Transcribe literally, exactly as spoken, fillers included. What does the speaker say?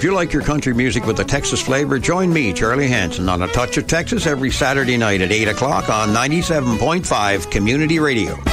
If you like your country music with a Texas flavor, join me, Charlie Hanson, on A Touch of Texas every Saturday night at eight o'clock on ninety-seven point five Community Radio.